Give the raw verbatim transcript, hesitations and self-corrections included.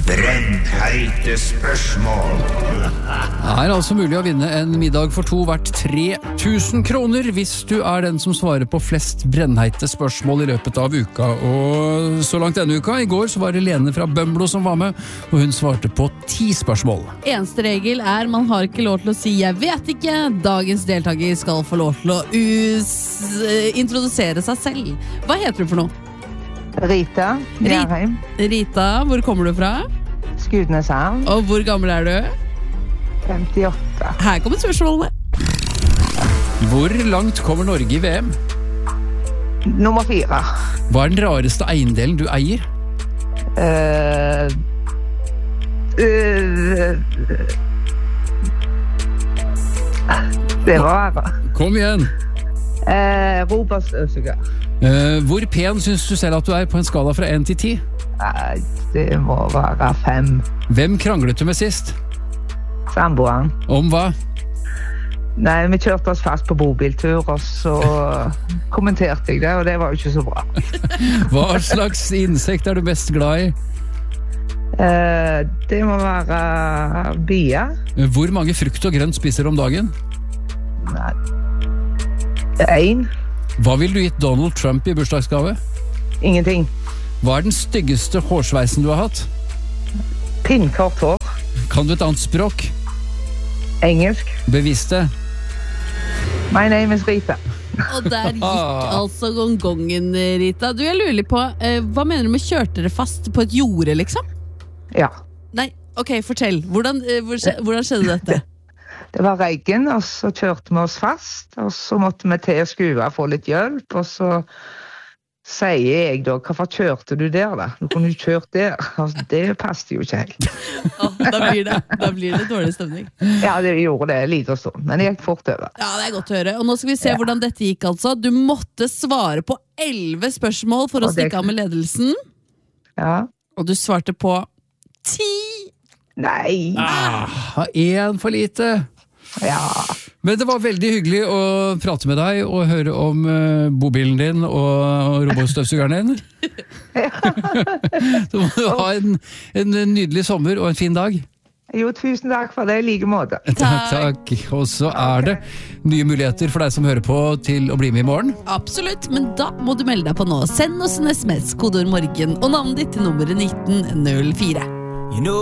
Brennheite spørsmål. Det er altså mulig å vinne en middag for to verdt tre tusen kroner hvis du er den som svarer på flest brennheite spørsmål i løpet av uka. Og så langt denne uka, i går så var det Lene fra Bømblo som var med, og hun svarte på ti spørsmål. Eneste regel er man har ikke lov til å si jeg vet ikke. Dagens deltaker skal få lov til å us- introdusere seg selv. Hva heter du for noe? Rita, Gjerheim. Rita, hvor kommer du fra? Skudeneshavn. Og hvor gammel er du? femtiåtte. Her kommer spørsmålene. Hvor langt kommer Norge i V M? Nummer fire. Hva er den rareste eiendelen du eier? Uh, uh, det var rart. Kom igjen! Uh, Robastøvsuger. Uh, hvor pen synes du selv at du er på en skala fra en til ti? Uh, det må være fem. Hvem kranglet du med sist? Samboeren. Om hva? Nei, vi kjørte oss fast på bobiltur, og så kommenterte jeg det, og det var jo ikke så bra. Hva slags insekt er du mest glad i? Uh, det må være bia. Hvor mange frukt og grønt spiser du om dagen? Nei. En. Hva vil du gitt Donald Trump i bursdagsgave? Ingenting. Hva er den styggeste hårsveisen du har hatt? Pinnkort hår. Kan du et annet språk? Engelsk. Bevis det. My name is Rita. Og der gikk altså gongongen, Rita. Du, jeg lurer litt på, eh, hva mener du med kjørte dere fast på et jorde, liksom? Ja. Nei, ok, fortell. Hvordan, eh, hvordan skjedde dette? Det var regn, og så kjørte vi oss fast, og så måtte vi til å skue og få litt hjelp, og så sier jeg da, hvorfor kjørte du der da? Du kunne jo kjørt der. Altså, det passet jo ikke helt. Oh, da, blir det, da blir det dårlig stemning. Ja, det gjorde det litt og sånn, men det gikk fort over. Ja, det er godt å høre. Og nå skal vi se ja. hvordan dette gikk altså. Du måtte svare på elleve spørsmål for å stikke av med ledelsen. Ja. Og du svarte på ti. Nei. Ah, en for lite. Ja. Men det var veldig hyggelig å prate med deg og høre om uh, bobilen din og robotstøvsugeren din. Så må du ha en, en nydelig sommer og en fin dag. Jo, tusen takk for det, i like måte. Takk, takk. Og så er det nye muligheter for deg som hører på til å bli med i morgen. Absolutt, men da må du melde deg på nå. Send oss en sms, kodeord morgen og navnet ditt til nummeret nitten null fire. You know